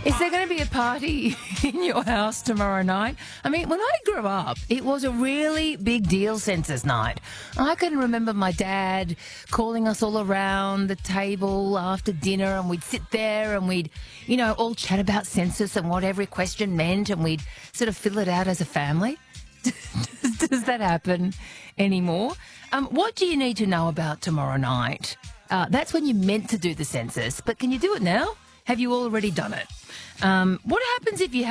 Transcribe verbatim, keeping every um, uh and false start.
Is there going to be a party in your house tomorrow night? I mean, when I grew up, it was a really big deal, census night. I can remember my dad calling us all around the table after dinner, and we'd sit there and we'd, you know, all chat about census and what every question meant, and we'd sort of fill it out as a family. Does that happen anymore? Um, what do you need to know about tomorrow night? Uh, that's when you're meant to do the census, but can you do it now? Have you already done it? Um, what happens if you have